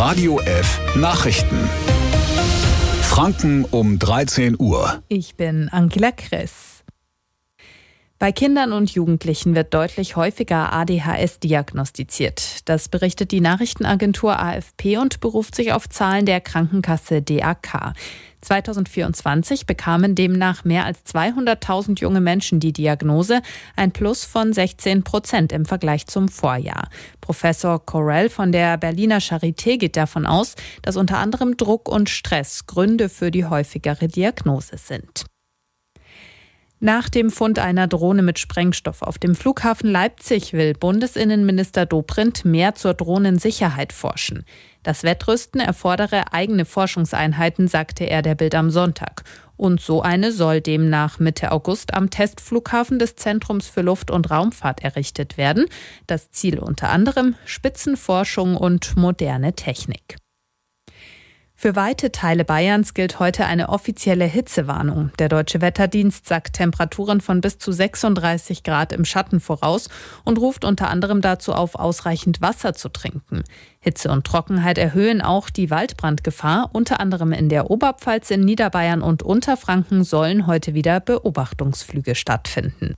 Radio F Nachrichten. Franken um 13 Uhr. Ich bin Angela Kress. Bei Kindern und Jugendlichen wird deutlich häufiger ADHS diagnostiziert. Das berichtet die Nachrichtenagentur AFP und beruft sich auf Zahlen der Krankenkasse DAK. 2024 bekamen demnach mehr als 200.000 junge Menschen die Diagnose, ein Plus von 16% im Vergleich zum Vorjahr. Professor Corell von der Berliner Charité geht davon aus, dass unter anderem Druck und Stress Gründe für die häufigere Diagnose sind. Nach dem Fund einer Drohne mit Sprengstoff auf dem Flughafen Leipzig will Bundesinnenminister Dobrindt mehr zur Drohnensicherheit forschen. Das Wettrüsten erfordere eigene Forschungseinheiten, sagte er der Bild am Sonntag. Und so eine soll demnach Mitte August am Testflughafen des Zentrums für Luft- und Raumfahrt errichtet werden. Das Ziel unter anderem Spitzenforschung und moderne Technik. Für weite Teile Bayerns gilt heute eine offizielle Hitzewarnung. Der Deutsche Wetterdienst sagt Temperaturen von bis zu 36 Grad im Schatten voraus und ruft unter anderem dazu auf, ausreichend Wasser zu trinken. Hitze und Trockenheit erhöhen auch die Waldbrandgefahr. Unter anderem in der Oberpfalz, in Niederbayern und Unterfranken sollen heute wieder Beobachtungsflüge stattfinden.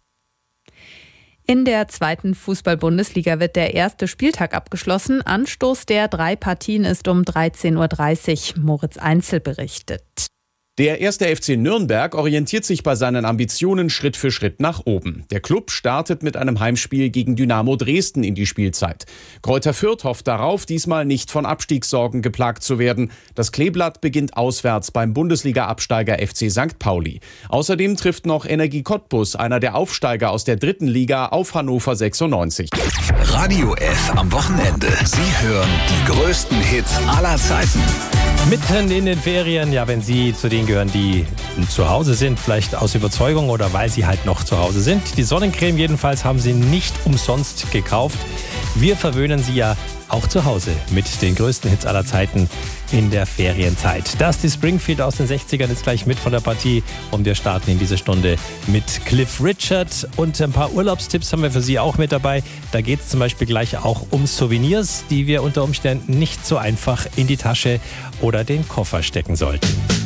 In der zweiten Fußball-Bundesliga wird der erste Spieltag abgeschlossen. Anstoß der 3 Partien ist um 13.30 Uhr. Moritz Einzel berichtet. Der 1. FC Nürnberg orientiert sich bei seinen Ambitionen Schritt für Schritt nach oben. Der Klub startet mit einem Heimspiel gegen Dynamo Dresden in die Spielzeit. Greuther Fürth hofft darauf, diesmal nicht von Abstiegssorgen geplagt zu werden. Das Kleeblatt beginnt auswärts beim Bundesliga-Absteiger FC St. Pauli. Außerdem trifft noch Energie Cottbus, einer der Aufsteiger aus der 3. Liga, auf Hannover 96. Radio F am Wochenende. Sie hören die größten Hits aller Zeiten. Mitten in den Ferien, ja, wenn Sie zu denen gehören, die zu Hause sind, vielleicht aus Überzeugung oder weil Sie halt noch zu Hause sind. Die Sonnencreme jedenfalls haben Sie nicht umsonst gekauft. Wir verwöhnen Sie ja auch zu Hause mit den größten Hits aller Zeiten in der Ferienzeit. Dusty Springfield aus den 60ern ist gleich mit von der Partie und wir starten in diese Stunde mit Cliff Richard und ein paar Urlaubstipps haben wir für Sie auch mit dabei. Da geht es zum Beispiel gleich auch um Souvenirs, die wir unter Umständen nicht so einfach in die Tasche oder den Koffer stecken sollten.